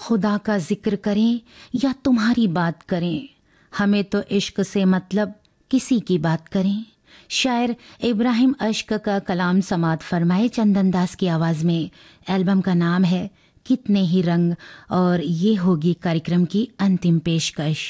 खुदा का जिक्र करें या तुम्हारी बात करें, हमें तो इश्क से मतलब किसी की बात करें। शायर इब्राहिम अश्क का कलाम समात फरमाए चंदन दास की आवाज़ में। एल्बम का नाम है कितने ही रंग और ये होगी कार्यक्रम की अंतिम पेशकश।